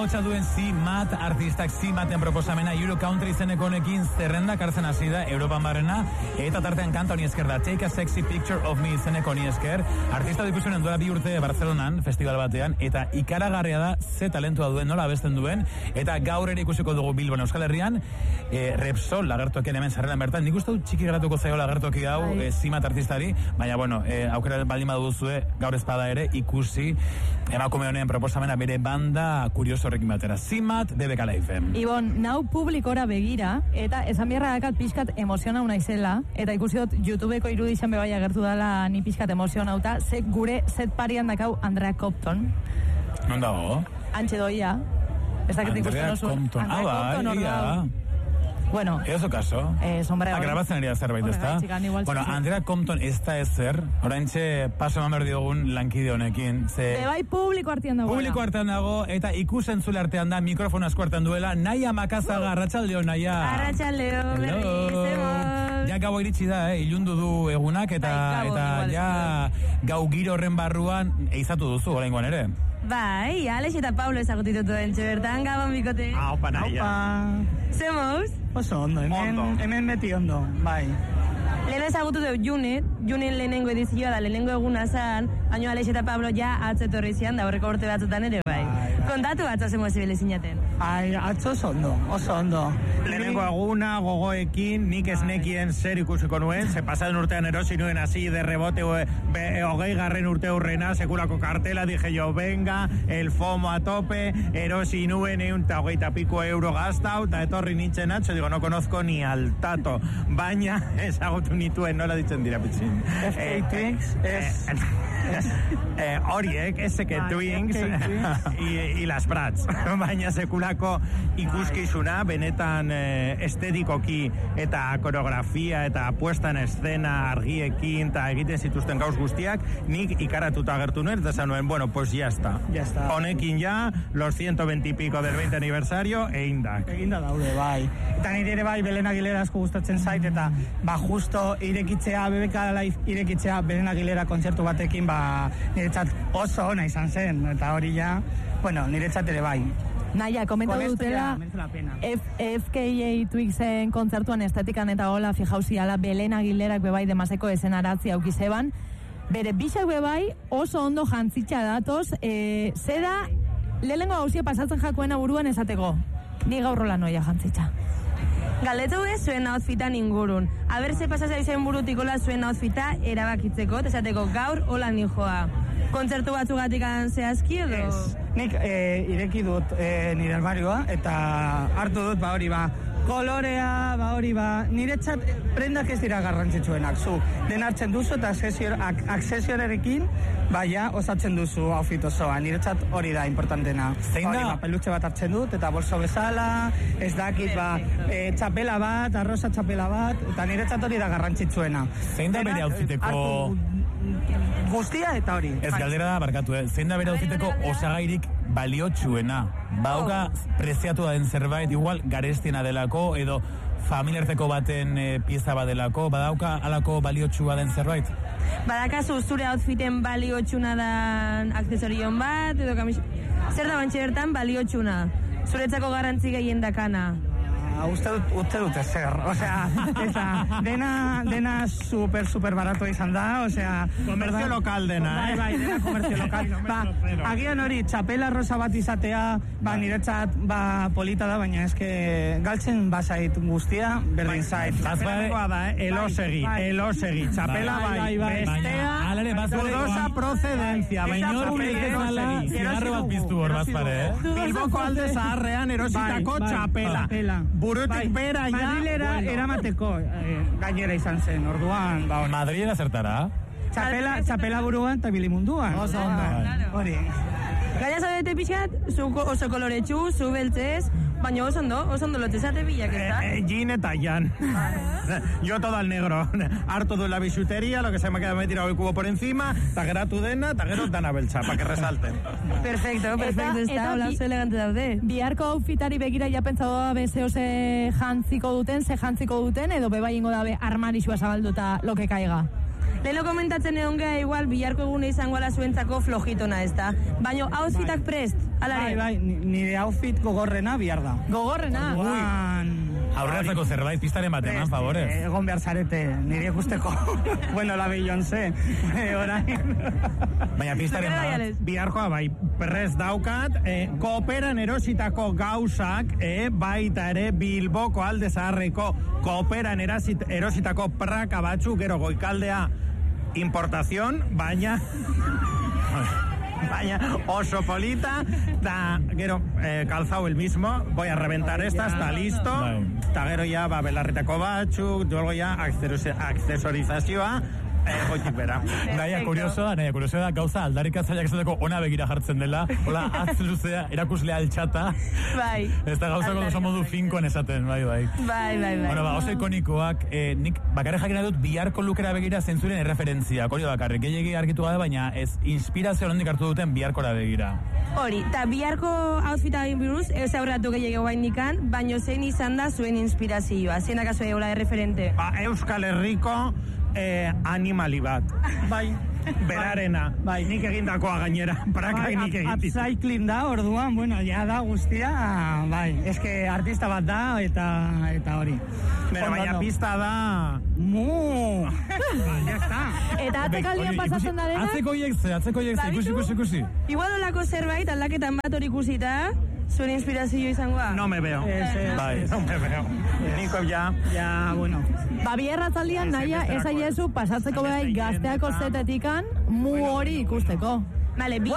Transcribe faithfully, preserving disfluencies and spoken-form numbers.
ahotsa duen C-Mat artistak C-Maten proposamena Euro Country izeneko honekin zerrendak hartzen hasi da Europan barrena, eta tartean kanta honi esker da Take a Sexy Picture of Me izeneko honi esker. Artista dikusunen duela bi urte Barcelonan festival batean, eta ikaragarria da ze talentua duen, nola abesten duen, eta gaur ere ikusiko dugu Bilbon Euskal Herrian, e, Repsol lagertoken hemen sarreran bertan. Nik uste dut txiki geratuko zaio lagertoki hau e, C-Mat artistari, baina bueno, e, aukera baldin baduzue gaur espada ere ikusi emakume honen proposamena bere banda kurioso horrekin batera. C-Mat de Beka Life. Ibon, nau publikora begira, eta esan biharra dakat pixkat emozionau naizela, eta ikusi dut YouTubeko irudizan bebai agertu dela ni pixkat emozionauta, ze gure set parian dakau Andrea Compton. Non dago? Antxe doia. Andrea Compton. Ah, ba, ia. Bueno, eso caso. Eh, sombra. A grabatzen ari da zerbait, ezta? Bueno, Andrea Compton ez da ezer. Oraintxe paso eman berdi dugun lankide honekin. Ze bai publiko artean dago. Publiko artean dago eta ikusentzule artean da, mikrofono asko artean duela. Naia Makazaga, arratsaldeo, Naia. Arratsaldeo, berriz. Ja gau iritsi da, eh, ilundu du egunak eta bai, eta ja gau giro horren barruan eizatu duzu oraingoan ere. Bai, Alex eta Pablo ezagutitutu entxe bertan, gabon bikote. Aupa, Naia. Zemoz? Oso ondo, hemen, hemen beti ondo, bai. Lehen ezagutu dut Junit, Junit lehenengo edizioa da, lehenengo eguna zan, baina Alex eta Pablo ja atzetorri zian, da horreko urte batzutan ere bai. Kontatu atzo zemoz zibile zinaten. Ai, atzo oso ondo, oso ondo. Lehenengo eguna, gogoekin, nik ez nekien zer ikusiko nuen, ze pasaden urtean erosi nuen así de rebote, be, hogei garren urte hurrena, sekulako kartela, dije yo, venga, el FOMO a tope, erosi nuen eun ta hogeita piko euro gaztau, eta etorri nintzen atzo, digo, no conozco ni al tato, baina ezagutu nituen, nola ditzen dira pitzin. F K Twinks, es... Horiek, S K Twinks, y las Brats, baina sekulako ikuskizuna, benetan estetikoki eta koreografia eta puesta en escena argiekin eta egiten zituzten gauz guztiak, nik ikaratuta agertu nuen, eta zanuen, bueno, pues ya está. Ya está. Honekin ja, los ciento veinte y pico del veinte aniversario, eindak. Einda daude, bai. Eta nire ere bai, Belen Aguilera asko gustatzen zait, eta ba justo irekitzea, B B K Live irekitzea Belen Aguilera kontzertu batekin, ba niretzat oso ona izan zen, eta hori ja, bueno, niretzat ere bai. Naia, komenta dutela F K Twixen kontzertuan estetikan eta hola fijauzi ala Belen Aguilerak bebai demaseko esenaratzi aukizeban. Bere bisak bebai oso ondo jantzitxa datoz, e, zera lehenengo gauzia pasatzen jakoena buruan esateko. Ni gaur rola noia jantzitxa. Galdetu ez zuen outfitan ingurun. Aber ze pasazia izen burutikola zuen outfita erabakitzeko, esateko gaur hola nijoa. Kontzertu batzugatik zehazki edo? Ez, nik e, ireki dut e, nire armarioa eta hartu dut ba hori ba kolorea, ba hori ba niretzat prendak ez dira garrantzitsuenak, zu den hartzen duzu eta aksesioarekin baina osatzen duzu outfit osoa, niretzat hori da importantena. Zein da? Ba, pelutxe bat hartzen dut eta bolso bezala, ez dakit ba e, txapela bat, arrosa txapela bat, eta niretzat hori da garrantzitsuena. Zein da bere outfiteko guztia eta hori. Ez galdera da, barkatu, eh? Zein da bere outfiteko osagairik baliotsuena? Bauka preziatu da den zerbait, igual garestiena delako, edo familiarteko baten e, pieza badelako, badauka alako baliotsua den zerbait? Badakazu zure outfiten baliotsuna dan aksesorion bat, edo kamis... Zer da bantxe bertan baliotsuna? Zuretzako garrantzi gehien dakana? Uste dut, uste dut ezer, osea, eza, dena, dena super, super barato izan da, osea... Komerzio lokal dena, eh? Bai, bai, dena komerzio lokal. Ba, agian hori, txapela rosa bat izatea, ba, niretzat, ba, polita da, baina eske galtzen basait guztia, berdin zait. Txapelakoa da, eh? Elosegi, elosegi, txapela bai, bestea, dudosa procedencia, baina hori elosegi, zigarro bat piztu hor bazpare, eh? Bilboko alde zaharrean erositako txapela. Burutik bera, ja. Madrilera bueno. Eramateko eh, gainera izan zen, orduan. Ba, Madrilera zertara? Txapela, txapela buruan eta bilimunduan. Oso ondo. Hori. Gaina zaudete pixat, zu oso koloretsu, zu beltzez, baina oso ondo, oso ondo lotezate bilak, ez da? Eh, eh, Gin eta Jan. Yo todo al negro. Harto de la bisutería, lo que se me queda me tirado el cubo por encima, eta geratu dena, eta gero dana beltza, pa que resalten. Perfecto, perfecto, ez da, hola, oso elegante daude. Biharko outfitari begira ja pentsatu dabe zeo ze jantziko duten, ze jantziko duten, edo bebai ingo dabe armarixua zabalduta lo que caiga. Leheno komentatzen egon geha igual biharko egune izango ala zuentzako flojitona ez da. Baina outfitak prest, alare? Bai, bai, nire outfit gogorrena bihar da. Gogorrena? Ui. Aurreatzeko zerbait, pistaren bat eman, favorez. Egon behar zarete, nire ikusteko. Bueno, la Beyoncé. Orain. Baina pistaren bat. Biharkoa bai, perrez daukat, eh, kooperan erositako gauzak, eh, baita ere Bilboko alde zaharreko kooperan erasit, erositako praka batzuk, gero goikaldea importación, baina... Baina oso polita, da gero eh, calzado el mismo, voy a reventar estas, está listo, eta gero ya ba, belarritako batzuk, luego ya aksesorizazioa, eh, goitik bera. Naia, kurioso da, naia, kurioso da, gauza aldarikatzaileak esateko ona begira jartzen dela, hola, atz luzea, erakuslea altxata, bai. Ez da gauza oso modu finkoan esaten, bai, bai. Bai, bai, bai. Bueno, ba, oso ikonikoak, eh, nik bakarrik jakina dut biharko lukera begira zentzuren erreferentzia, hori bakarrik, gehiagi argitu gabe, baina ez inspirazio hondik hartu duten biharkora begira. Hori, eta biharko outfita egin buruz, ez aurratu gehiago bain nikan, baino zein izan da zuen inspirazioa, zein akazu egola de referente? Ba, Euskal Herriko eh, animali bat. Bai. Berarena, bai, nik egindakoa gainera, prakak bai, nik egitik. Upcycling da, orduan, bueno, ja da guztia, bai, eske artista bat da, eta eta hori. Pero baina pista da... Mu! Ba, ya está. Eta atzekaldian pasatzen da dena? Atzeko hiek ze, atzeko hiek ze, ikusi, ikusi, ikusi. Igual olako zerbait, aldaketan bat hori ikusita, zuen inspirazio izangoa? No me veo. Es, es, bai, no me veo. Niko ja... Ja, bueno. Ba, bierratzaldian, naia, ez aiezu pasatzeko behar gazteako zetetikan, mu hori ikusteko. Vale,